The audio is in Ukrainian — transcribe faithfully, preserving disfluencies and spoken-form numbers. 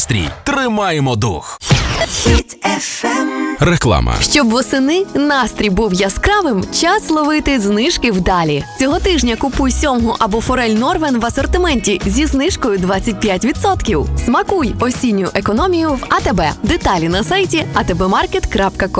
Стрій. Тримаємо дух. Хіт-еф ем. Реклама. Щоб восени настрій був яскравим, час ловити знижки вдалі. Цього тижня купуй сьомгу або форель Норвен в асортименті зі знижкою двадцять п'ять відсотків. Смакуй осінню економію в АТБ. Деталі на сайті а те бе маркет крапка ком.